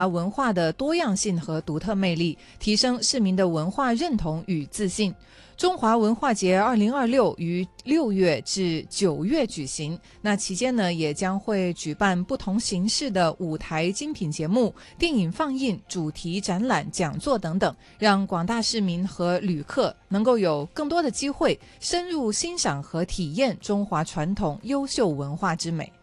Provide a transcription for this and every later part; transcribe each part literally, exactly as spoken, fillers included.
文化的多樣性和獨特魅力，提升市民的文化認同與自信。中華文化節二零二六於六月至九月舉行，那期間呢也將會舉辦不同形式的舞台精品節目、電影放映、主題展覽、講座等等，讓廣大市民和旅客能夠有更多的機會深入欣賞和體驗中華傳統優秀文化之美。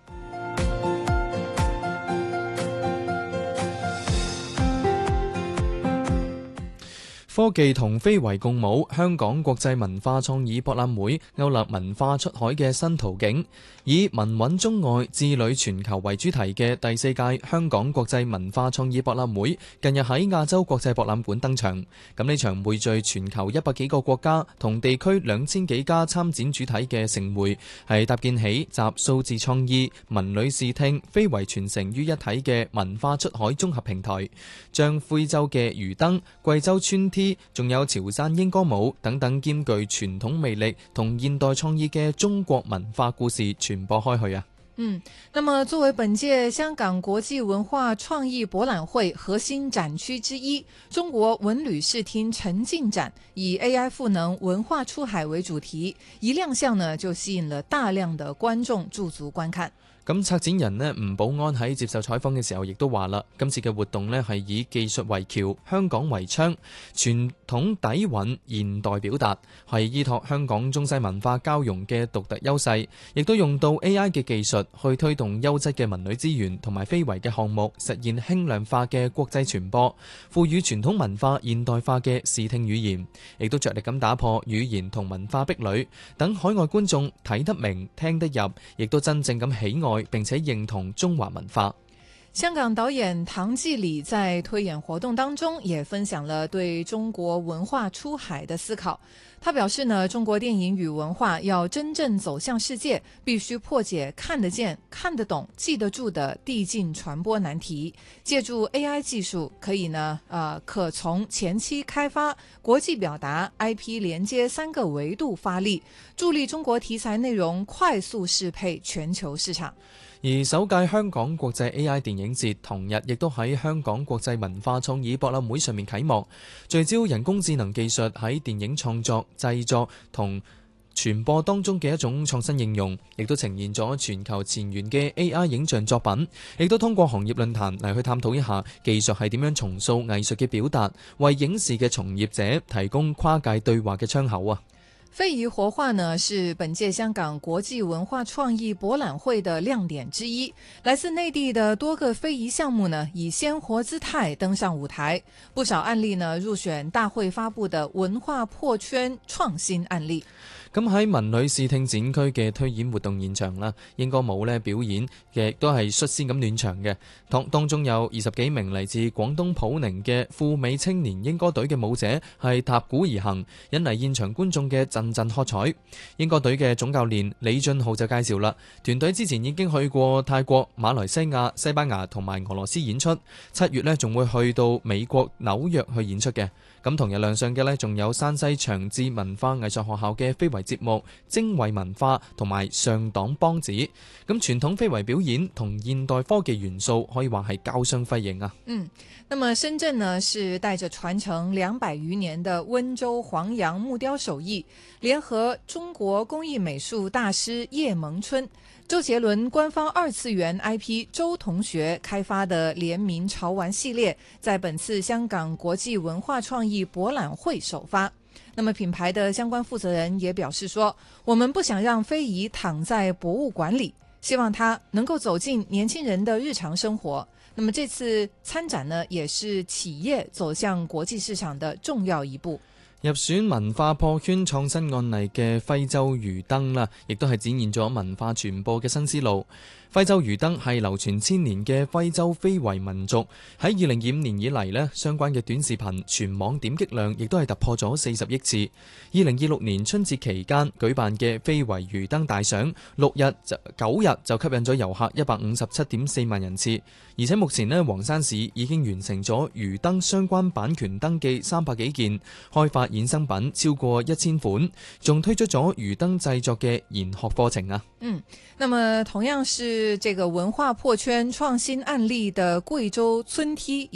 科技同非遺共舞，香港國際文化創意博覽會勾勒文化出海嘅新途徑，以文韻中外、志旅全球為主題嘅第四屆香港國際文化創意博覽會近日喺亞洲國際博覽館登場。咁呢場匯聚全球一百幾個國家同地區兩千幾家參展主體嘅盛會，係搭建起集數字創意、文旅視聽、非遺傳承於一體嘅文化出海綜合平台，將徽州嘅魚燈、貴州村 T，仲有潮汕英歌舞等等兼具傳統魅力同現代創意嘅中國文化故事傳播開去啊！ 嗯，那麼作為本屆香港國際文化創意博覽會核心展區之一，中國文旅視聽沉浸展以 A I 賦能文化出海為主題，一亮相呢就吸引了大量的觀眾駐足觀看。 咁策展人呢吳寶安喺接受採訪嘅時候亦都話啦，今次嘅活動呢係以技術為橋，香港為窗，傳統底蘊，現代表達，係依託香港中西文化交融嘅獨特優勢，亦都用到 A I 嘅技術去推動優質嘅文旅資源同埋非遺嘅項目，實現輕量化嘅國際傳播，賦予傳統文化現代化嘅視聽語言，亦都着力咁打破語言同文化壁壘，等海外觀眾睇得明、聽得入，亦都真正咁喜愛並且認同中華文化。 香港導演唐季禮在推演活動當中也分享了對中國文化出海的思考。他表示呢，中國電影與文化要真正走向世界，必須破解看得見、看得懂、記得住的遞進傳播難題。借助 A I 技術，可以呢，呃，可從前期開發、國際表達、I P 連接三個維度發力，助力中國題材內容快速適配全球市場。 而首屆香港國際 A I 電影節同日亦都喺香港國際文化創意博覽會上面啟幕，聚焦人工智能技術喺電影創作、製作同傳播當中嘅一種創新應用，亦都呈現咗全球前沿嘅 A I 影像作品，亦都通過行業論壇嚟去探討一下技術係點樣重塑藝術嘅表達，為影視嘅從業者提供跨界對話嘅窗口啊！ 非遺活化呢，是本屆香港國際文化創意博覽會的亮點之一。來自內地的多個非遺項目呢，以鮮活姿態登上舞台，不少案例呢入選大會發布的文化破圈創新案例。 咁喺文旅視聽展區嘅推演活動現場啦，英歌舞咧表演嘅都係率先咁暖場嘅。當當中有二十幾名嚟自廣東普寧嘅富美青年英歌隊嘅舞者係踏鼓而行，引嚟現場觀眾嘅陣陣喝彩。英歌隊嘅總教練李俊浩就介紹啦，團隊之前已經去過泰國、馬來西亞、西班牙同埋俄羅斯演出，七月咧仲會去到美國紐約去演出嘅。咁同日亮相嘅呢，仲有山西長治文化藝術學校嘅非遺節目精衛文化同埋上黨梆子。咁傳統非遺表演同現代科技元素可以話係交相輝映啊。 嗯，那麼深圳呢是帶着傳承兩百餘年的溫州黃楊木雕手藝，聯合中國工藝美術大師葉萌春、周杰倫官方二次元 I P 周同學開發的聯名潮玩系列，在本次香港國際文化創意博覽會首發。那麼品牌的相關負責人也表示說，我們不想讓非遺躺在博物館裡，希望它能夠走進年輕人的日常生活。那麼這次參展呢，也是企業走向國際市場的重要一步。 入選文化破圈創新案例嘅徽州魚燈啦，亦都係展現咗文化傳播嘅新思路。徽州魚燈係流傳千年嘅徽州非遺民族，喺二零二五年以嚟呢，相關嘅短視頻全網點擊量亦都係突破咗四十億次。二零二六年春節期間舉辦嘅非遺魚燈大賞，六日就九日就吸引咗遊客一百五十七點四萬人次，而且目前呢，黃山市已經完成咗魚燈相關版權登記三百幾件，開發衍生品超過一千款，仲推出咗魚燈製作嘅研學課程啊。 嗯，那麼同樣是這個文化破圈創新案例的貴州村梯。